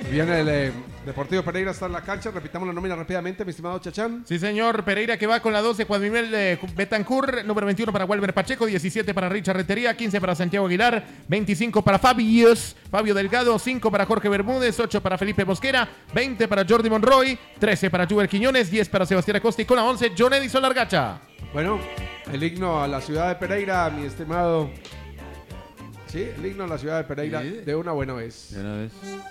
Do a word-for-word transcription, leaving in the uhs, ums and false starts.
Viene el eh, Deportivo Pereira, está en la cancha. Repitamos la nómina rápidamente, mi estimado Chachán. Sí, señor. Pereira que va con la doce, Juan de Betancourt. Número veintiuno para Walmer Pacheco. diecisiete para Richard Rentería. quince para Santiago Aguilar. veinticinco para Fabius, Fabio Delgado. cinco para Jorge Bermúdez. ocho para Felipe Mosquera. veinte para Jordi Monroy. trece para Juber Quiñones. diez para Sebastián Acosta. Y con la once, John Edison Largacha. Bueno, el himno a la ciudad de Pereira, mi estimado. Sí, el himno a la ciudad de Pereira, ¿Sí? de una buena vez. De una vez.